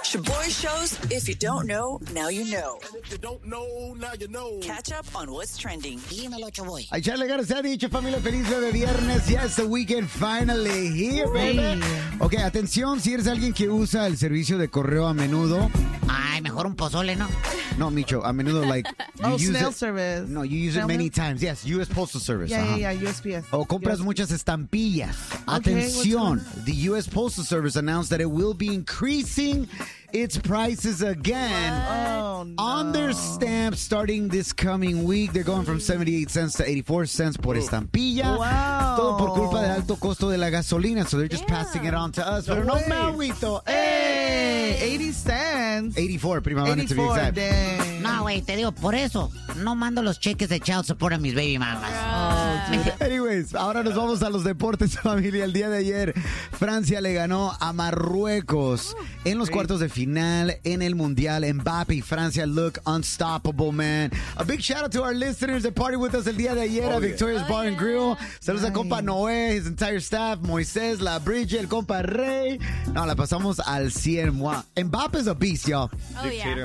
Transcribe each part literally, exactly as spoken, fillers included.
Shaboy Shows, if you don't know, now you know. And if you don't know, now you know. Catch up on what's trending. Dímelo, Shaboy. A echarle ganas, se ha dicho, familia, feliz de viernes. Yes, the weekend finally here, baby. Ok, atención, si eres alguien que usa el servicio de correo a menudo. Ay, mejor un pozole, ¿no? No, Micho, a menudo, like, you Oh, use snail it. service. No, you use it Snail many mail? times. Yes, U S Postal Service. Yeah, ajá. yeah, yeah, U S P S. O compras U S P S. muchas estampillas. Okay, Atención, what's the U S Postal Service announced that it will be increasing its prices again. Oh, no. On their stamps starting this coming week. They're going from seventy-eight cents to eighty-four cents por estampilla. Wow. Todo por culpa del alto costo de la gasolina. So they're just passing it on to us. Pero no, way. Maurito. Hey, eighty cents. eighty-four, primavera, to be eighty-four, exact. dang. No, güey, te digo, por eso no mando los cheques de child support a mis baby mamas. Anyways, ahora nos vamos a los deportes, familia. El día de ayer, Francia le ganó a Marruecos en los cuartos de final en el Mundial. Mbappé y Francia look unstoppable, man. A big shout out to our listeners that party with us el día de ayer a Victoria's Bar and Grill. Saludos a compa Noé, his entire staff, Moisés, la Bridget, el compa Rey. No, la pasamos al cien. Wow. Mbappe's a beast, y'all. Oh, yeah.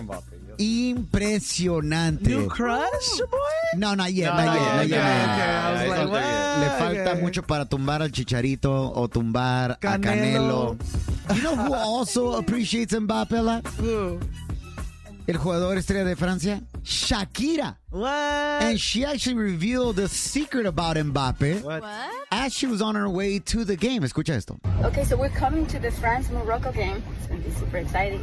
Impresionante. New crush, boy? No, not yet, No, not not yet, yet, not yet. okay, okay. I was Le like, falta- what? Le falta Okay. mucho para tumbar al Chicharito o tumbar Canelo. a Canelo. You know who also appreciates Mbappé a lot? Ooh. El jugador estrella de Francia, Shakira. What? And she actually revealed a secret about Mbappé What? as she was on her way to the game. Escucha esto. Okay, so we're coming to the France-Morocco game. It's going to be super exciting.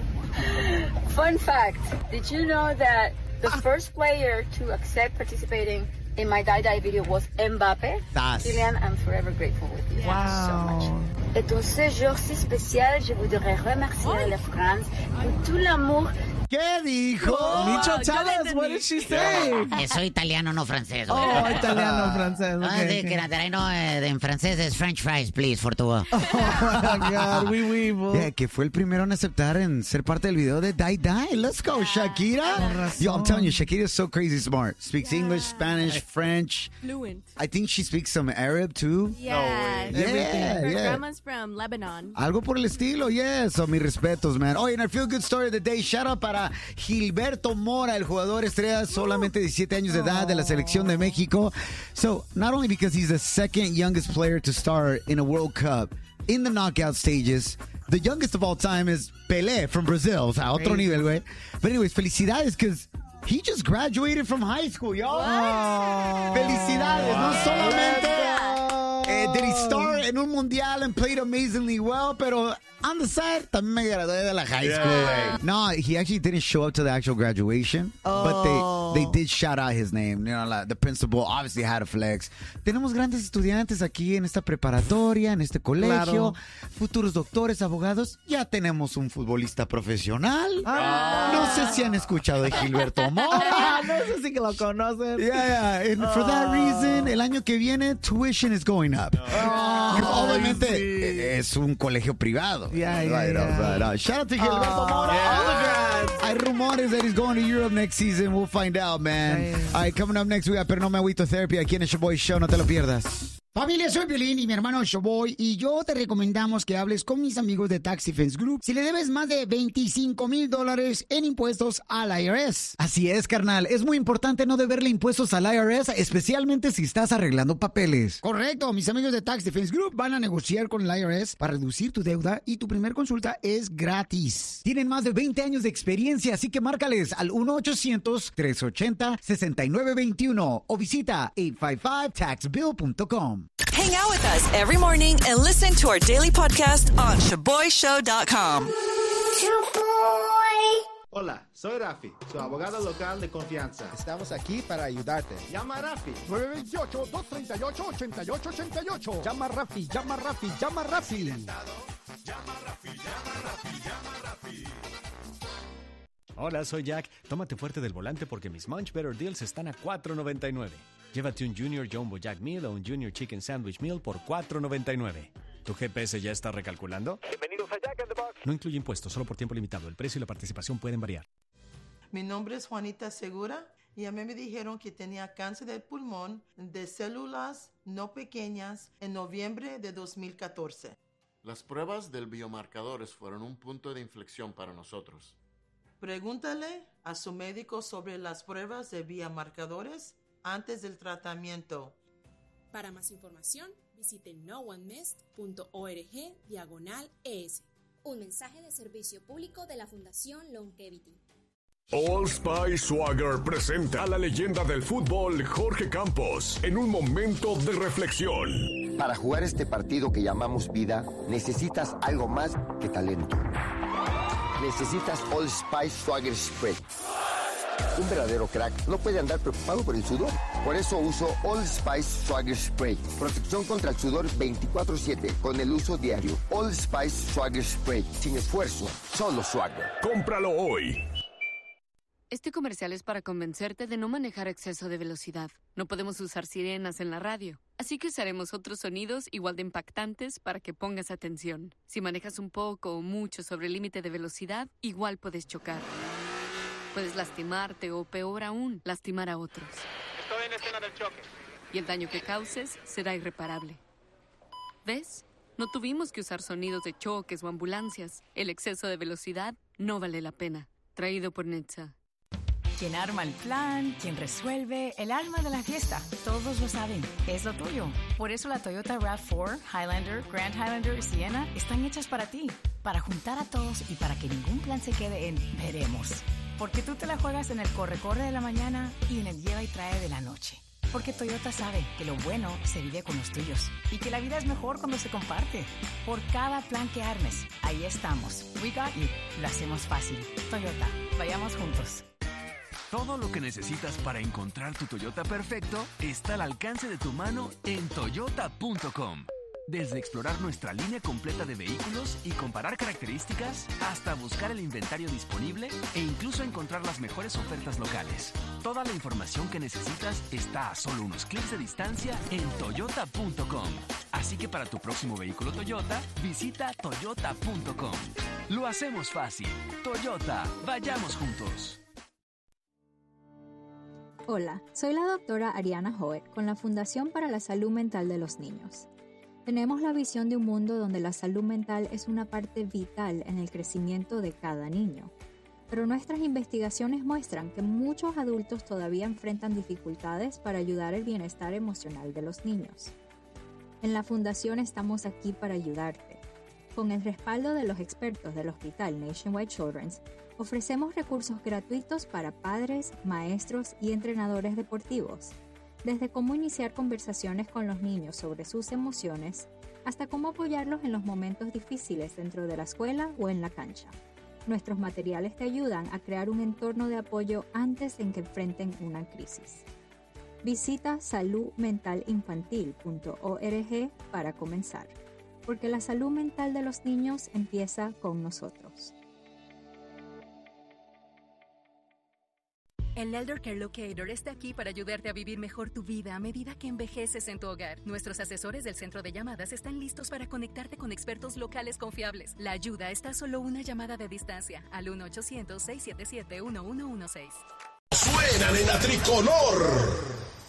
Fun fact, did you know that the first player to accept participating in my Die Die video was Mbappé? Das. Kylian, I'm forever grateful with you. Wow. Thank you so much. Et en ce jour si spécial, je voudrais remercier la France pour tout l'amour. ¿Qué dijo? Micho, yo tell le us, what entendí. did she say? Eh, soy italiano, no francés, güey. Oh, italiano, francés. Ah, Okay, de okay. que that I know eh, en francés es French fries, please, for tu. Oh, my God. Oui, oui, boo. Yeah, que fue el primero en aceptar en ser parte del video de Die Die. Let's go, Shakira. Yo, I'm telling you, Shakira is so crazy smart. Speaks English, Spanish, French. Fluent. I think she speaks some Arab too. Yeah. Yeah, Her yeah. grandma's from Lebanon. Algo por el estilo, yes. So, mis respetos, man. Oye, en el Feel Good Story of the Day, shout out para Gilberto Mora, el jugador estrella, solamente diecisiete años de edad de la selección de México. So, not only because he's the second youngest player to start in a World Cup in the knockout stages, the youngest of all time is Pelé from Brazil. O sea, otro nivel, güey. But anyways, felicidades, because he just graduated from high school, y'all. Felicidades, no solamente eh, did he start en un mundial and played amazingly well, pero on the side, también me gradué de la high school, güey. No, he actually didn't show up to the actual graduation, but they, they did shout out his name. You know, like, the principal obviously had a flex. Tenemos grandes estudiantes aquí en esta preparatoria, en este colegio, Claro. futuros doctores, abogados. Ya tenemos un futbolista profesional. No sé si han escuchado de Gilberto Mora. Ah, no sé si que lo conocen. Yeah, yeah. And for that reason, el año que viene, tuition is going up. Porque obviamente sí. es un colegio privado. Yeah, yeah, Right, yeah. right, right. Shout out to Gilberto Mora. Hay rumores that he's going to Europe next season. We'll find out, man. Yeah, yeah. All right, coming up next, we got Pero No Me Agüito Therapy aquí en el Shaboy Show. No te lo pierdas. Familia, soy Piolín y mi hermano Shoboy y yo te recomendamos que hables con mis amigos de Tax Defense Group si le debes más de veinticinco mil dólares en impuestos al I R S. Así es, carnal. Es muy importante no deberle impuestos al I R S, especialmente si estás arreglando papeles. Correcto, mis amigos de Tax Defense Group van a negociar con el I R S para reducir tu deuda y tu primer consulta es gratis. Tienen más de veinte años de experiencia, así que márcales al uno ochocientos, trescientos ochenta, sesenta y nueve veintiuno o visita ocho cinco cinco tax bill punto com. Hang out with us every morning and listen to our daily podcast on shaboy show dot com. Hola, soy Rafi, su abogado local de confianza. Estamos aquí para ayudarte. Llama a Rafi. nueve veintiocho, dos treinta y ocho, ochenta y ocho ochenta y ocho. Llama a Rafi, llama a Rafi, llama a Rafi. Hola, soy Jack. Tómate fuerte del volante porque mis Munch Better Deals están a cuatro noventa y nueve. Llévate un Junior Jumbo Jack Meal o un Junior Chicken Sandwich Meal por cuatro noventa y nueve. ¿Tu G P S ya está recalculando? Bienvenidos a Jack in the Box. No incluye impuestos, solo por tiempo limitado. El precio y la participación pueden variar. Mi nombre es Juanita Segura y a mí me dijeron que tenía cáncer del pulmón de células no pequeñas en noviembre de dos mil catorce. Las pruebas del biomarcadores fueron un punto de inflexión para nosotros. Pregúntale a su médico sobre las pruebas de biomarcadores antes del tratamiento. Para más información, visite no one missed punto org diagonal es. Un mensaje de servicio público de la Fundación Longevity. Old Spice Swagger presenta a la leyenda del fútbol Jorge Campos en un momento de reflexión. Para jugar este partido que llamamos vida, necesitas algo más que talento. Necesitas Old Spice Swagger Spray. Un verdadero crack no puede andar preocupado por el sudor. Por eso uso Old Spice Swagger Spray. Protección contra el sudor veinticuatro siete con el uso diario. Old Spice Swagger Spray. Sin esfuerzo, solo Swagger. ¡Cómpralo hoy! Este comercial es para convencerte de no manejar a exceso de velocidad. No podemos usar sirenas en la radio, así que usaremos otros sonidos igual de impactantes para que pongas atención. Si manejas un poco o mucho sobre el límite de velocidad, igual puedes chocar. Puedes lastimarte o, peor aún, lastimar a otros. Estoy en escena del choque. Y el daño que causes será irreparable. ¿Ves? No tuvimos que usar sonidos de choques o ambulancias. El exceso de velocidad no vale la pena. Traído por Netza. Quien arma el plan, quien resuelve, el alma de la fiesta. Todos lo saben, es lo tuyo. Por eso la Toyota RAV cuatro, Highlander, Grand Highlander y Sienna están hechas para ti. Para juntar a todos y para que ningún plan se quede en veremos. Porque tú te la juegas en el corre-corre de la mañana y en el lleva y trae de la noche. Porque Toyota sabe que lo bueno se vive con los tuyos y que la vida es mejor cuando se comparte. Por cada plan que armes, ahí estamos. We got you. Lo hacemos fácil. Toyota, vayamos juntos. Todo lo que necesitas para encontrar tu Toyota perfecto está al alcance de tu mano en toyota punto com. Desde explorar nuestra línea completa de vehículos y comparar características, hasta buscar el inventario disponible e incluso encontrar las mejores ofertas locales. Toda la información que necesitas está a solo unos clics de distancia en toyota punto com. Así que para tu próximo vehículo Toyota, visita toyota punto com. Lo hacemos fácil. Toyota, vayamos juntos. Hola, soy la doctora Ariana Hoet con la Fundación para la Salud Mental de los Niños. Tenemos la visión de un mundo donde la salud mental es una parte vital en el crecimiento de cada niño. Pero nuestras investigaciones muestran que muchos adultos todavía enfrentan dificultades para ayudar el bienestar emocional de los niños. En la Fundación estamos aquí para ayudarte. Con el respaldo de los expertos del Hospital Nationwide Children's, ofrecemos recursos gratuitos para padres, maestros y entrenadores deportivos, desde cómo iniciar conversaciones con los niños sobre sus emociones, hasta cómo apoyarlos en los momentos difíciles dentro de la escuela o en la cancha. Nuestros materiales te ayudan a crear un entorno de apoyo antes de que enfrenten una crisis. Visita salud mental infantil punto org para comenzar, porque la salud mental de los niños empieza con nosotros. El Elder Care Locator está aquí para ayudarte a vivir mejor tu vida a medida que envejeces en tu hogar. Nuestros asesores del centro de llamadas están listos para conectarte con expertos locales confiables. La ayuda está a solo una llamada de distancia al uno ochocientos, seiscientos setenta y siete, uno uno uno seis. Suenan en la tricolor.